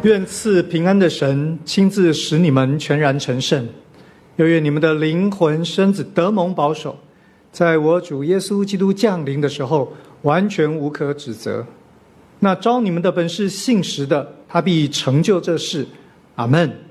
愿赐平安的神亲自使你们全然成圣，又愿你们的灵魂身子得蒙保守，在我主耶稣基督降临的时候完全无可指责。那召你们的本是信实的，他必成就这事。阿们。